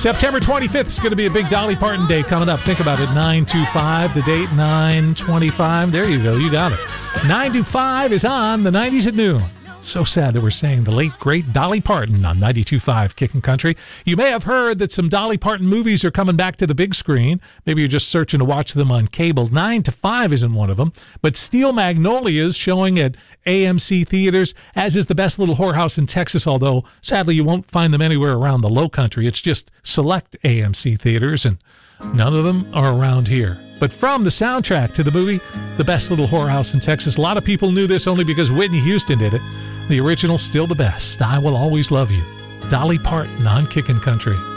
September 25th is going to be a big Dolly Parton day coming up. Think about it, 9/25, the date, 9/25. There you go, you got it. 9/25 is on the 90s at noon. So sad that we're saying the late, great Dolly Parton on 92.5 Kickin' Country. You may have heard that some Dolly Parton movies are coming back to the big screen. Maybe you're just searching to watch them on cable. 9 to 5 isn't one of them. But Steel Magnolias showing at AMC theaters, as is The Best Little Whorehouse in Texas, although sadly you won't find them anywhere around the Low Country. It's just select AMC theaters, and none of them are around here. But from the soundtrack to the movie, The Best Little Whorehouse in Texas, a lot of people knew this only because Whitney Houston did it. The original, still the best. I Will Always Love You. Dolly Parton on Kickin' Country.